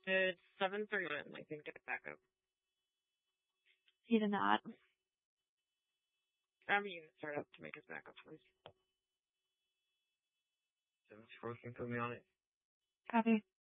It's 7:31. I think get back up. He did not. I mean, start up to make us back up, please. 7:4, can you put me on it? Copy.